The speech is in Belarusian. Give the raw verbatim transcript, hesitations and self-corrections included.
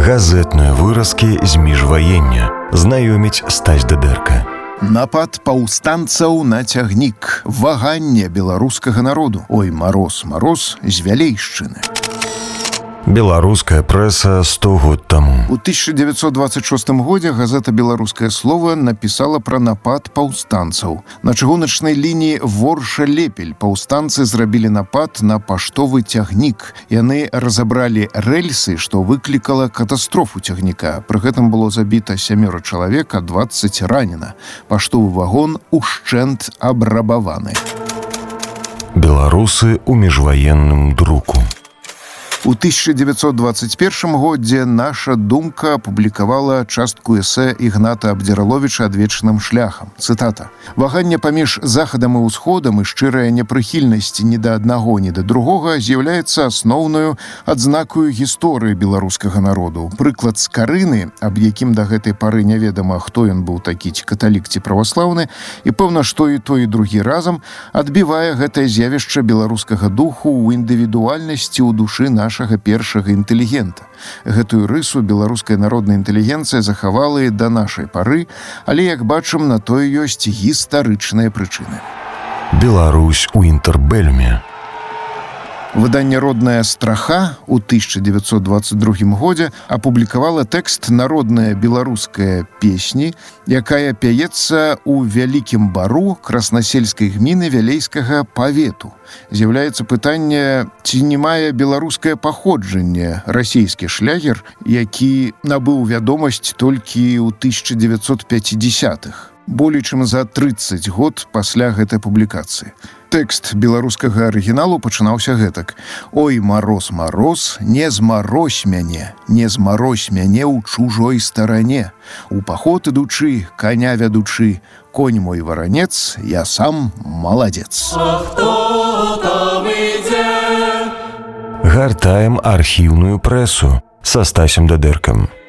Газетныя выразкі з міжваення. Знаёміць Стась Дыдэрка. Напад паўстанцаў на цягнік. Ваганне беларускага народу. Ой, мароз, мароз з Вялейшчыны. Беларуская прэса сто год таму. У тысяча девятьсот двадцать шостым годзе газета «Беларускае слово» напісала пра напад паўстанцаў. На чыгуначнай лініі Ворша-Лепель паўстанцы зрабілі напад на паштовы цягнік. Яны разабралі рэльсы, што выклікала катастрофу цягніка. Пры гэтым было забіта сямёра чалавек, а дваццаць ранена. Паштовы вагон ушчэнт абрабаваны. Беларусы ў міжваенным друку. У тысяча девятьсот двадцать первым годзе «Наша думка» апублікавала частку эсэ Ігната Абдзіраловіча «Адвечным шляхам». Цытата. «Ваганне паміж захадам і ўсходам і шчырая непрыхільнасць ні да аднаго, ні да другога з'яўляецца асноўнаю адзнакаю гісторыі беларускага народу. Прыклад скарыны, аб якім да гэтай пары няведама, хто ён быў такі, ці каталік, ці праваслаўны, і пэўна, што і той, і другі разам адбівае гэтае з'явішча беларускага духу ў індывідуальнасці ў душы нашай нашага першага інтэлігента. Гэтую рысу беларуская народная інтэлігенцыя захавала і да нашай пары, але, як бачым, на тое ёсць гістарычныя прычыны. Беларусь у інтэрбэлюме. Выданне «Родная страха» у тысяча девятьсот двадцать другім годзе апублікавала тэкст народнай беларускай песні, якая пяецца ў Вялікім бару краснасельскай гміны Вялейскага павету. З'яўляецца пытанне, ці не мае беларускае паходжанне расійскі шлягер, які набыў вядомасць толькі ў тысяча девятьсот пятидесятых, болей чым за трыццаць год пасля гэтай публікацыі. Тэкст беларускага арыгіналу пачынаўся гэтак. «Ой, мароз, мароз, не змарозь мяне, не змарозь мяне ў чужой старане. У паход ідучы, коня вядучы, конь мой варанец, я сам маладзец». А хто там ідзе? Гартаем архіўную прэсу са Стасем Дыдэркам.